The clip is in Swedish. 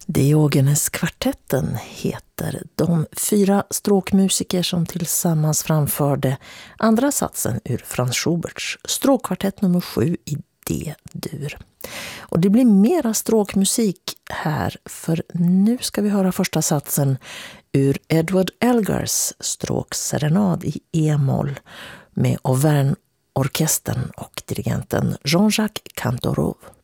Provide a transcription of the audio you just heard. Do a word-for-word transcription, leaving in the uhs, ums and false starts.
Diogenes-kvartetten heter de fyra stråkmusiker som tillsammans framförde andra satsen ur Franz Schuberts stråkkvartett nummer sju i D-dur. Och det blir mera stråkmusik här, för nu ska vi höra första satsen ur Edward Elgars stråkserenad i E-moll med Auvergne-orkestern och dirigenten Jean-Jacques Cantoreau.